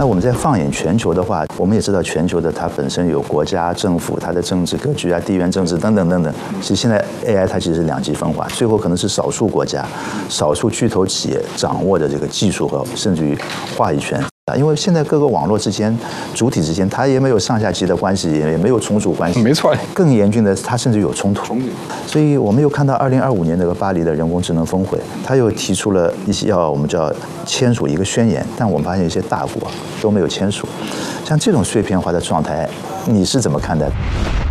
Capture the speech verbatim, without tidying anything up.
那我们再放眼全球的话，我们也知道全球的它本身有国家、政府、它的政治格局啊、地缘政治等等等等。其实现在 A I 它其实是两极分化，最后可能是少数国家、少数巨头企业掌握的这个技术和甚至于话语权。因为现在各个网络之间、主体之间，它也没有上下级的关系，也没有从属关系。 没错。 更严峻的，它甚至有冲突。所以我们又看到二零二五年那个巴黎的人工智能峰会，它又提出了一些要我们叫签署一个宣言，但我们发现一些大国都没有签署。像这种碎片化的状态，你是怎么看待的？